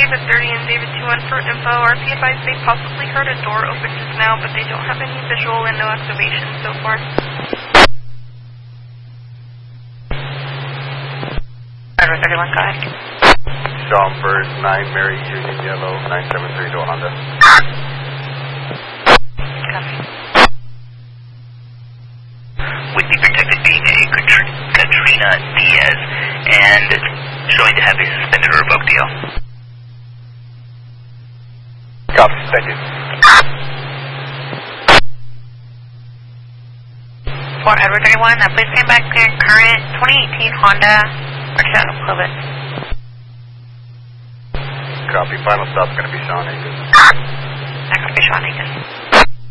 David 30 and David 21 for info. RP advised they possibly heard a door open just now, but they don't have any visual and no activation so far. Driver 31, go ahead. Sean First, 9 Mary Union Yellow, 973 to Honda. Copy. With the protected being a Katrina Diaz and showing to have a suspended or revoked DL. Copy, thank you. For Edward 31, please stand back clear current 2018 Honda Marciano Equivalent. Copy, final stop's going to be Sean Angus. Next will be Sean Angus.